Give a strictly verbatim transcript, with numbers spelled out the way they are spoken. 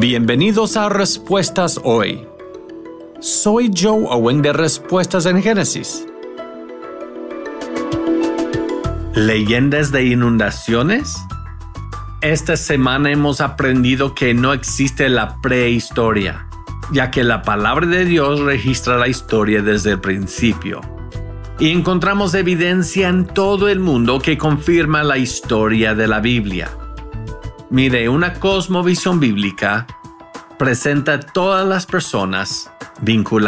Bienvenidos a Respuestas Hoy. Soy Joe Owen de Respuestas en Génesis. ¿Leyendas de inundaciones? Esta semana hemos aprendido que no existe la prehistoria, ya que la palabra de Dios registra la historia desde el principio. Y encontramos evidencia en todo el mundo que confirma la historia de la Biblia. Mire, una cosmovisión bíblica presenta a todas las personas vinculadas